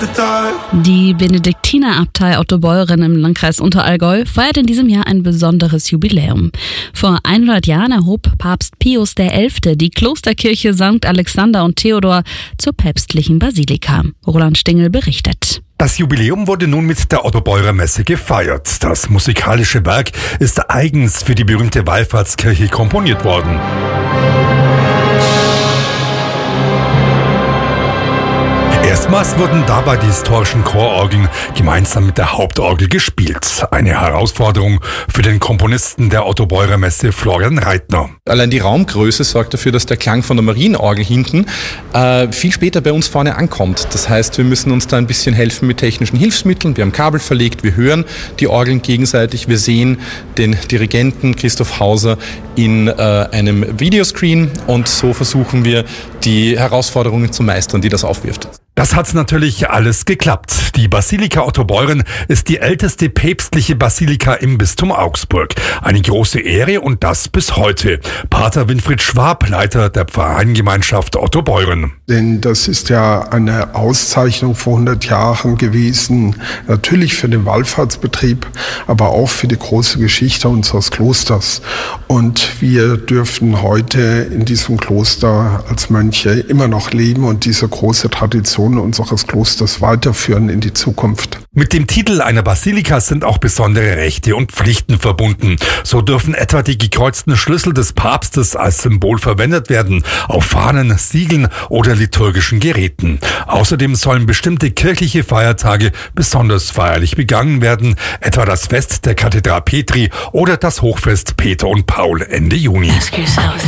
Die Benediktinerabtei Ottobeuren im Landkreis Unterallgäu feiert in diesem Jahr ein besonderes Jubiläum. Vor 100 Jahren erhob Papst Pius XI. Die Klosterkirche St. Alexander und Theodor zur päpstlichen Basilika. Roland Stingel berichtet. Das Jubiläum wurde nun mit der Ottobeurer Messe gefeiert. Das musikalische Werk ist eigens für die berühmte Wallfahrtskirche komponiert worden. Erstmals wurden dabei die historischen Chororgeln gemeinsam mit der Hauptorgel gespielt. Eine Herausforderung für den Komponisten der Ottobeurer Messe, Florian Reitner. Allein die Raumgröße sorgt dafür, dass der Klang von der Marienorgel hinten viel später bei uns vorne ankommt. Das heißt, wir müssen uns da ein bisschen helfen mit technischen Hilfsmitteln. Wir haben Kabel verlegt, wir hören die Orgeln gegenseitig. Wir sehen den Dirigenten Christoph Hauser in einem Videoscreen und so versuchen wir, die Herausforderungen zu meistern, die das aufwirft. Das hat natürlich alles geklappt. Die Basilika Ottobeuren ist die älteste päpstliche Basilika im Bistum Augsburg. Eine große Ehre und das bis heute. Pater Winfried Schwab, Leiter der Pfarreiengemeinschaft Ottobeuren. Denn das ist ja eine Auszeichnung vor 100 Jahren gewesen, natürlich für den Wallfahrtsbetrieb, aber auch für die große Geschichte unseres Klosters. Und wir dürfen heute in diesem Kloster als Mönche immer noch leben und diese große Tradition unseres Klosters weiterführen in die Zukunft. Mit dem Titel einer Basilika sind auch besondere Rechte und Pflichten verbunden. So dürfen etwa die gekreuzten Schlüssel des Papstes als Symbol verwendet werden, auf Fahnen, Siegeln oder liturgischen Geräten. Außerdem sollen bestimmte kirchliche Feiertage besonders feierlich begangen werden, etwa das Fest der Kathedra Petri oder das Hochfest Peter und Paul Ende Juni.